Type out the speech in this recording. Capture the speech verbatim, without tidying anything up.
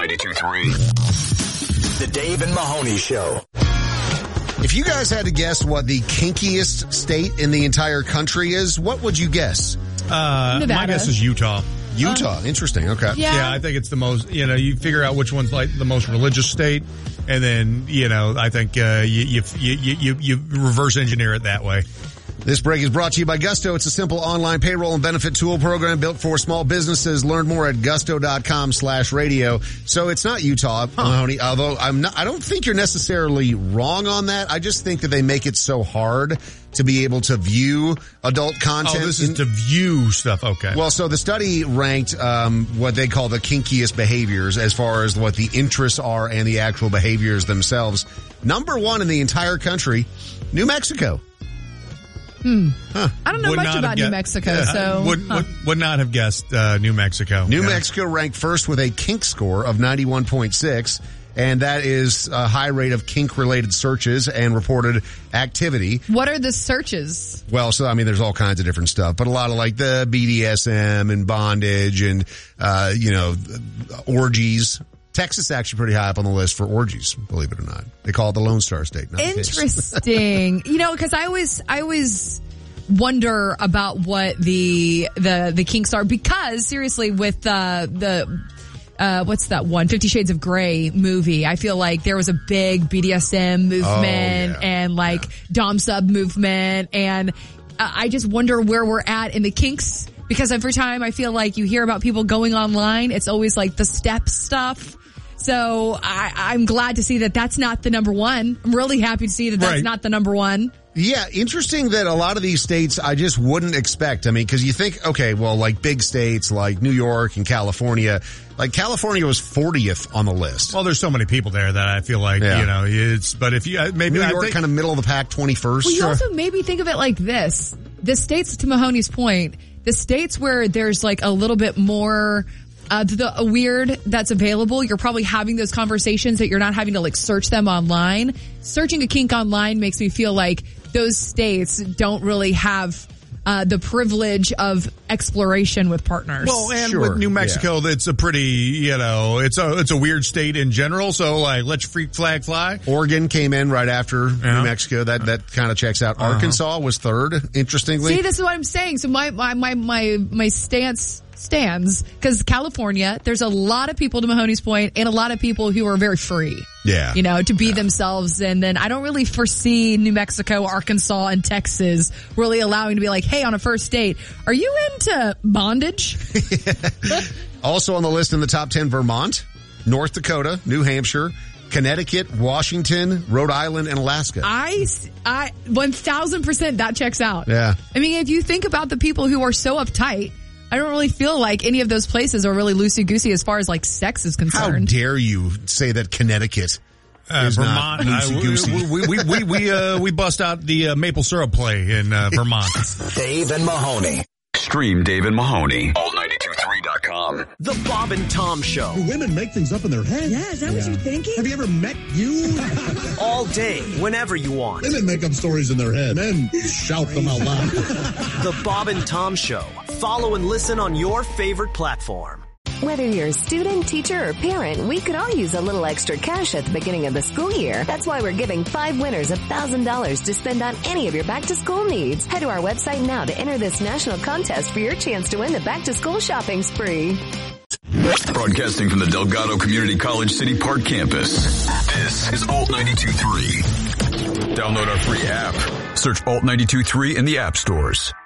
ninety-two point three. The Dave and Mahoney Show. If you guys had to guess what the kinkiest state in the entire country is, what would you guess? Uh, Nevada. My guess is Utah. Utah. Uh, Interesting. Okay. Yeah. Yeah, I think it's the most, you know, you figure out which one's like the most religious state, and then, you know, I think uh, you, you, you, you, you reverse engineer it that way. This break is brought to you by Gusto. It's a simple online payroll and benefit tool program built for small businesses. Learn more at gusto.com slash radio. So it's not Utah, huh. Mahoney, although I'm not, I don't think you're necessarily wrong on that. I just think that they make it so hard to be able to view adult content. Oh, this is in, to view stuff. Okay. Well, so the study ranked um what they call the kinkiest behaviors as far as what the interests are and the actual behaviors themselves. Number one in the entire country, New Mexico. Hmm. Huh. I don't know Would much about New guessed, Mexico, yeah, so. Would, huh. would, would not have guessed uh, New Mexico. New yeah. Mexico ranked first with a kink score of ninety-one point six, and that is a high rate of kink-related searches and reported activity. What are the searches? Well, so, I mean, there's all kinds of different stuff, but a lot of like the B D S M and bondage and, uh, you know, orgies. Texas is actually pretty high up on the list for orgies, believe it or not. They call it the Lone Star State. Not Interesting. You know, because I always, I always wonder about what the the the kinks are, because seriously, with uh, the uh, what's that one Fifty Shades of Grey movie, I feel like there was a big B D S M movement oh, yeah. and like yeah. Dom sub movement, and uh, I just wonder where we're at in the kinks. Because every time I feel like you hear about people going online, it's always like the step stuff. So I, I'm glad to see that that's not the number one. I'm really happy to see that that's right. not the number one. Yeah, interesting that a lot of these states I just wouldn't expect. I mean, because you think, okay, well, like big states like New York and California, like California was fortieth on the list. Well, there's so many people there that I feel like, yeah. you know, it's, but if you, maybe New I York think, kind of middle of the pack, twenty-first. Well, you sure. also maybe think of it like this. The states, to Mahoney's point, the states where there's like a little bit more uh the uh, weird that's available, you're probably having those conversations that you're not having to like search them online. Searching a kink online makes me feel like those states don't really have uh the privilege of exploration with partners. Well, and sure, with New Mexico, yeah. it's a pretty, you know, it's a it's a weird state in general. So, like, let your freak flag fly. Oregon came in right after yeah. New Mexico. That that kind of checks out. Uh-huh. Arkansas was third, interestingly. See, this is what I'm saying. So my my my my, my stance stands, because California, there's a lot of people, to Mahoney's point, and a lot of people who are very free. Yeah. You know, to be yeah. themselves. And then I don't really foresee New Mexico, Arkansas, and Texas really allowing to be like, hey, on a first date, are you into bondage? Also on the list in the top ten, Vermont, North Dakota, New Hampshire, Connecticut, Washington, Rhode Island, and Alaska. I, I, one thousand percent that checks out. Yeah. I mean, if you think about the people who are so uptight, I don't really feel like any of those places are really loosey-goosey as far as like sex is concerned. How dare you say that Connecticut Uh, is Vermont, not loosey-goosey. uh, we, we, we, we, uh, we bust out the uh, maple syrup play in uh, Vermont. Dave and Mahoney. Stream Dave and Mahoney. alt ninety-two three dot com. The Bob and Tom Show. Do women make things up in their head? Yeah, is that yeah. what you're thinking? Have you ever met you? All day, whenever you want. Women make up stories in their head. Men shout them out loud. The Bob and Tom Show. Follow and listen on your favorite platform. Whether you're a student, teacher, or parent, we could all use a little extra cash at the beginning of the school year. That's why we're giving five winners one thousand dollars to spend on any of your back-to-school needs. Head to our website now to enter this national contest for your chance to win the back-to-school shopping spree. Broadcasting from the Delgado Community College City Park campus. This is alt ninety-two point three. Download our free app. Search alt ninety-two point three in the app stores.